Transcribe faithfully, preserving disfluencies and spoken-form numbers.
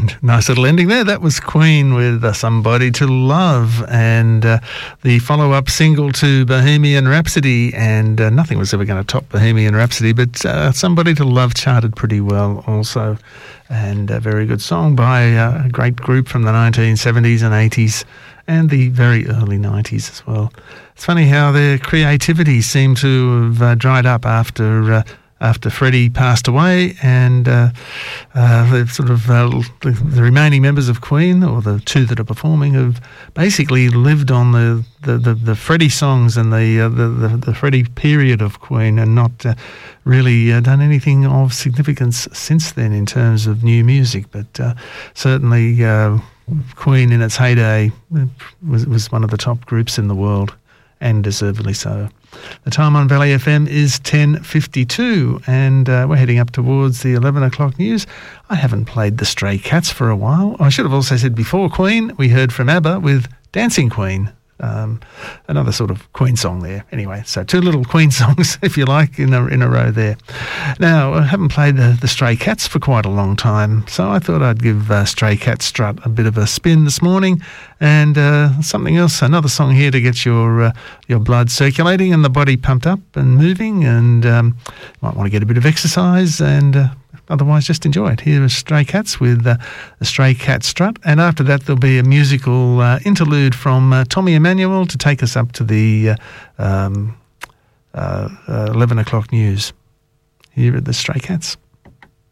And nice little ending there. That was Queen with uh, Somebody to Love, and uh, the follow-up single to Bohemian Rhapsody, and uh, nothing was ever going to top Bohemian Rhapsody, but uh, Somebody to Love charted pretty well also, and a very good song by uh, a great group from the nineteen seventies and eighties and the very early nineties as well. It's funny how their creativity seemed to have uh, dried up after uh, after Freddie passed away, and uh, uh, the sort of uh, the, the remaining members of Queen, or the two that are performing, have basically lived on the the, the, the Freddie songs and the, uh, the the the Freddie period of Queen, and not uh, really uh, done anything of significance since then in terms of new music. But uh, certainly, uh, Queen in its heyday was was one of the top groups in the world, and deservedly so. The time on Valley F M is ten fifty-two, and uh, we're heading up towards the eleven o'clock news. I haven't played the Stray Cats for a while. I should have also said before Queen, we heard from ABBA with Dancing Queen. Um, another sort of Queen song there. Anyway, so two little Queen songs, if you like, in a, in a row there. Now, I haven't played the, the Stray Cats for quite a long time, so I thought I'd give uh, Stray Cat Strut a bit of a spin this morning, and uh, something else, another song here to get your uh, your blood circulating and the body pumped up and moving, and um, might want to get a bit of exercise, and uh, otherwise just enjoy it. Here is Stray Cats with uh, the Stray Cat Strut, and after that there'll be a musical uh, interlude from uh, Tommy Emmanuel to take us up to the uh, um, uh, uh, eleven o'clock news. Here are the Stray Cats.